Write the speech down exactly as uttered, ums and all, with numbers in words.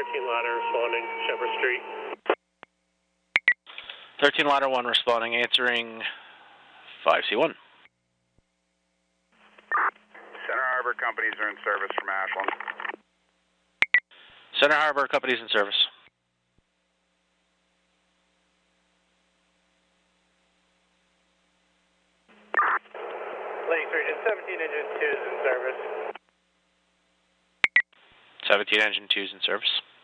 thirteen ladder responding, Shepherd Street. thirteen ladder one responding, answering five C one. Center Harbor companies are in service from Ashland. Center Harbor companies in service. Lakes Region, seventeen engine two is in service. seventeen engine two is in service.